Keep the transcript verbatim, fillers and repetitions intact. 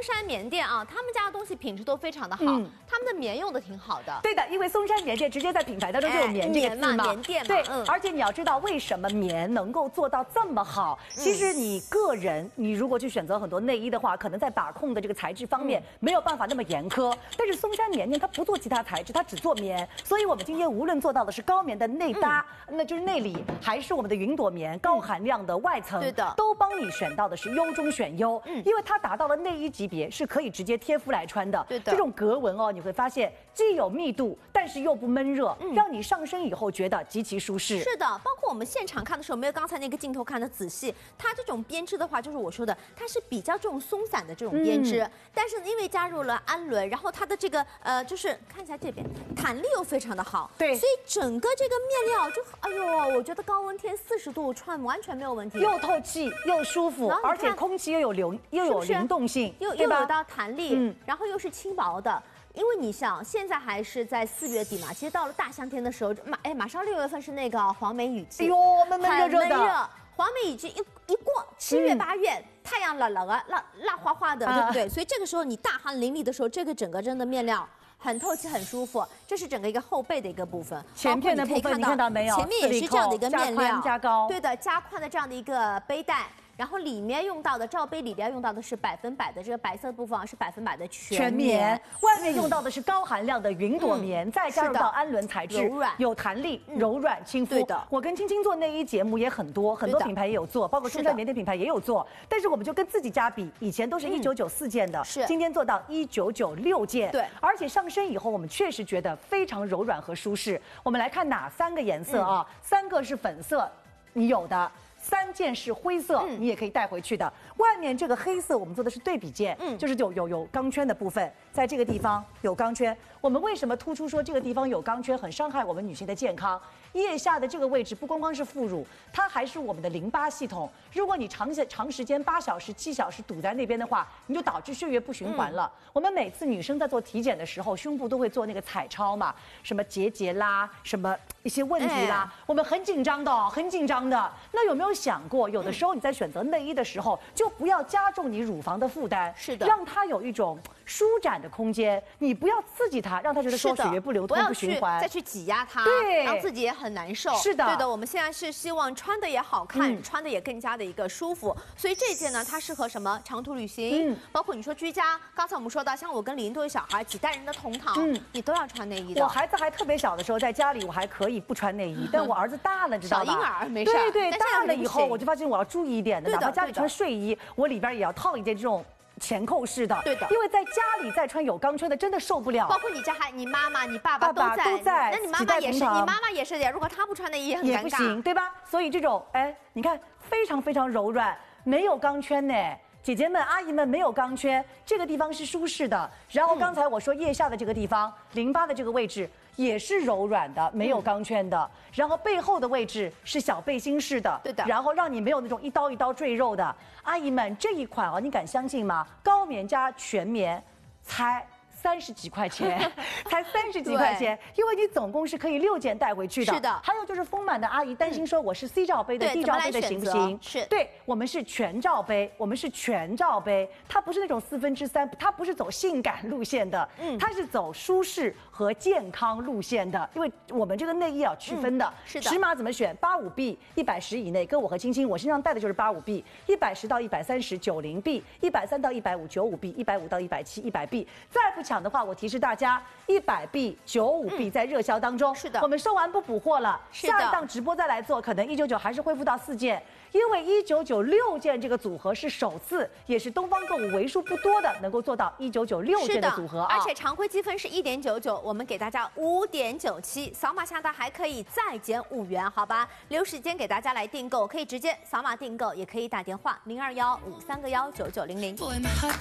山棉店啊，他们家的东西品质都非常的好，嗯、他们的棉用的挺好的。 对的，因为松山棉店直接在品牌当中就有棉这个字嘛， 嘛棉店嘛。 对， 嗯、 而且你要知道为什么棉能够做到这么好，其实你个人你如果去选择很多内衣的话，可能在把控的这个材质方面、嗯、没有办法那么严苛。但是松山棉店它不做其他材质，它只做棉，所以我们今天无论做到的是高棉的内搭，嗯、那就是内里，还是我们的云朵棉高含量的外层， 对的， 都帮你选到的是优中选优，嗯，因为它达到了内衣级别，是可以直接贴肤来穿的。 对的， 这种格纹哦，你会发现既有密度，但是又不闷热，嗯、让你上身以后觉得极其舒适。 是的，包括我们现场看的时候，没有刚才那个镜头看的仔细。它这种编织的话，就是我说的，它是比较这种松散的这种编织，嗯、但是因为加入了氨纶，然后它的这个呃，就是看一下这边弹力又非常的好， 对， 所以整个这个面料就，哎呦，我觉得高温天四十度穿完全没有问题， 又透气又舒服，而且空气又有流又有灵动性， 又又有到弹力，嗯，然后又是轻薄的。因为你想，现在还是在四月底嘛，其实到了大夏天的时候，马哎，马上六月份是那个黄梅雨季， 哎呦，闷闷热热的。 热，黄梅雨季一一过，七月八月、嗯、太阳冷冷啊，辣辣花花的，啊、对不对？所以这个时候你大汗淋漓的时候，这个整个真的面料很透气，很舒服。这是整个一个后背的一个部分， 前片的部分你看到没有？ 前面也是这样的一个面料， 加宽加高， 对的，加宽的这样的一个背带。然后里面用到的罩杯里边用到的是百分百的这个白色的部分啊，是百分百的全棉， 外面用到的是高含量的云朵棉，嗯、再加入到氨纶材质， 柔软有弹力，嗯、柔软亲肤。 对的， 我跟青青做内衣节目也很多，很多品牌也有做，包括松山棉店品牌也有做，但是我们就跟自己家比，以前都是一九九四件的， 是、嗯、 今天做到一九九六件， 对， 而且上身以后我们确实觉得非常柔软和舒适。我们来看哪三个颜色啊？嗯、三个是粉色，你有的。三件是灰色，嗯、你也可以带回去的。外面这个黑色我们做的是对比件，嗯，就是有有有钢圈的部分，在这个地方有钢圈。我们为什么突出说这个地方有钢圈，很伤害我们女性的健康？腋下的这个位置不光光是副乳，它还是我们的淋巴系统。如果你长时长时间八小时、七小时堵在那边的话，你就导致血液不循环了。嗯、我们每次女生在做体检的时候，胸部都会做那个彩超嘛，什么结节啦，什么一些问题啦，哎、我们很紧张的，很紧张的。那有没有想过，有的时候你在选择内衣的时候，就不要加重你乳房的负担， 是的， 让它有一种舒展的空间，你不要刺激它，让它觉得说血液不流通、不循环， 再去挤压它， 对， 让自己也很难受。 是的， 对的。我们现在是希望穿的也好看，嗯、穿的也更加的一个舒服。所以这件呢，它适合什么长途旅行，嗯、包括你说居家。刚才我们说到，像我跟李英都有小孩，几代人的同堂，嗯、你都要穿内衣的。 我孩子还特别小的时候，在家里我还可以不穿内衣，但我儿子大了，知道吧？ 小婴儿没事。 对对，大了以后我就发现我要注意一点的， 哪怕家里穿睡衣，我里边也要套一件这种。前扣式的， 对的， 因为在家里再穿有钢圈的真的受不了。 包括你家还你妈妈、你爸爸都在， 都在， 那你妈妈也是，你妈妈也是的。如果她不穿内衣也很尴尬， 也不行，对吧？所以这种，哎，你看非常非常柔软，没有钢圈呢。姐姐们、阿姨们没有钢圈，这个地方是舒适的。然后刚才我说腋下的这个地方，嗯、淋巴的这个位置也是柔软的，没有钢圈的。嗯、然后背后的位置是小背心式的， 对的。 然后让你没有那种一刀一刀赘肉的。阿姨们，这一款啊，你敢相信吗？高棉加全棉，才。三十几块钱，才三十几块钱，因为你总共是可以六件带回去的。 是的。 还有就是丰满的阿姨担心说我是 C 罩杯的、D 罩杯的行不行？ 是。 对，我们是全罩杯，我们是全罩杯，它不是那种四分之三，它不是走性感路线的，嗯，它是走舒适和健康路线的。因为我们这个内衣要区分的，嗯、 是的。 尺码怎么选？八五 B 一百十以内，跟我和青青，我身上带的就是八五 B， 一百十到一百三十九零 B， 一百三到一百五九五 B， 一百五到一百七一百 B， 再不抢的话，我提示大家，一百 B 九五 B 在热销当中， 是的， 我们收完不补货了，下一档直播再来做，可能一九九还是恢复到四件，因为一九九六件这个组合是首次，也是东方购物为数不多的能够做到一九九六件的组合啊， 而且常规积分是一点九九，我们给大家五点九七，扫码下单还可以再减五元，好吧？留时间给大家来订购，可以直接扫码订购，也可以打电话零二幺五三个幺九九零零。